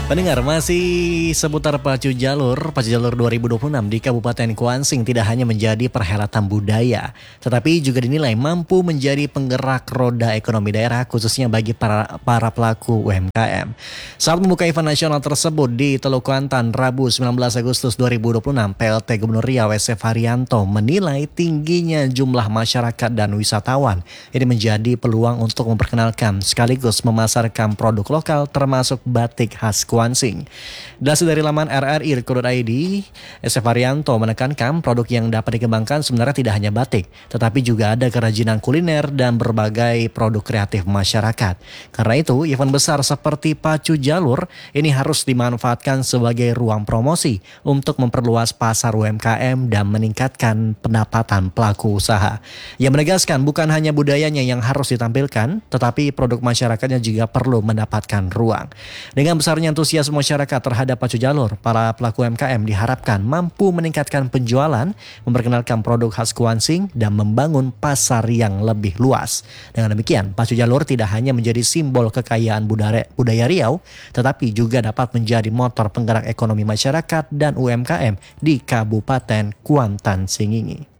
Pendengar, masih seputar Pacu Jalur 2026 di Kabupaten Kuansing tidak hanya menjadi perhelatan budaya, tetapi juga dinilai mampu menjadi penggerak roda ekonomi daerah khususnya bagi para pelaku UMKM. Saat membuka event nasional tersebut di Teluk Kuantan, Rabu 19 Agustus 2026, PLT Gubernur Riau SF Haryanto menilai tingginya jumlah masyarakat dan wisatawan. Ini menjadi peluang untuk memperkenalkan sekaligus memasarkan produk lokal termasuk batik khas Kuansing. Dasi dari laman rri.co.id, SF Haryanto menekankan produk yang dapat dikembangkan sebenarnya tidak hanya batik, tetapi juga ada kerajinan kuliner dan berbagai produk kreatif masyarakat. Karena itu, event besar seperti Pacu Jalur ini harus dimanfaatkan sebagai ruang promosi untuk memperluas pasar UMKM dan meningkatkan pendapatan pelaku usaha. Ia menegaskan bukan hanya budayanya yang harus ditampilkan, tetapi produk masyarakatnya juga perlu mendapatkan ruang. Dengan besarnya antusias masyarakat terhadap Pacu Jalur, para pelaku UMKM diharapkan mampu meningkatkan penjualan, memperkenalkan produk khas Kuansing, dan membangun pasar yang lebih luas. Dengan demikian, Pacu Jalur tidak hanya menjadi simbol kekayaan budaya Riau, tetapi juga dapat menjadi motor penggerak ekonomi masyarakat dan UMKM di Kabupaten Kuantan Singingi.